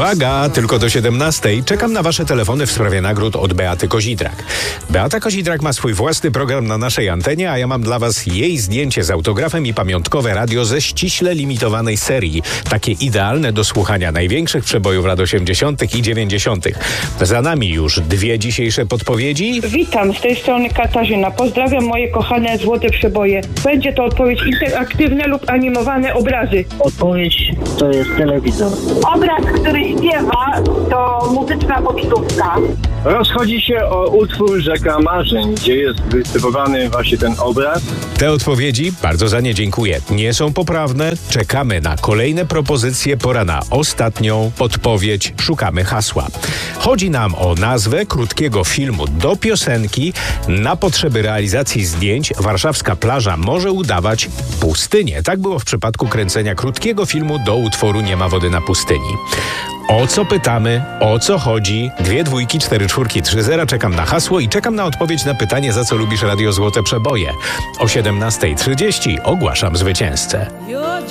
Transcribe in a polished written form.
Uwaga, tylko do 17:00 czekam na wasze telefony w sprawie nagród od Beaty Kozidrak. Beata Kozidrak ma swój własny program na naszej antenie, a ja mam dla was jej zdjęcie z autografem i pamiątkowe radio ze ściśle limitowanej serii. Takie idealne do słuchania największych przebojów lat 80. i 90. Za nami już dwie dzisiejsze podpowiedzi. Witam, z tej strony Katarzyna. Pozdrawiam moje kochane złote przeboje. Będzie to odpowiedź interaktywne lub animowane obrazy. Odpowiedź to jest telewizor. Obraz, który śpiewa, to muzyczna pocztówka. Rozchodzi się o utwór Rzeka Marzeń, gdzie jest wytypowany właśnie ten obraz. Te odpowiedzi, bardzo za nie dziękuję, nie są poprawne. Czekamy na kolejne propozycje. Pora na ostatnią podpowiedź. Szukamy hasła. Chodzi nam o nazwę krótkiego filmu do piosenki. Na potrzeby realizacji zdjęć warszawska plaża może udawać pustynię. Tak było w przypadku kręcenia krótkiego filmu do utworu Nie ma wody na pustyni. O co pytamy? O co chodzi? 2 dwójki, 4 czwórki, 3 zera. Czekam na hasło i czekam na odpowiedź na pytanie, za co lubisz Radio Złote Przeboje. O 17:30 ogłaszam zwycięzcę.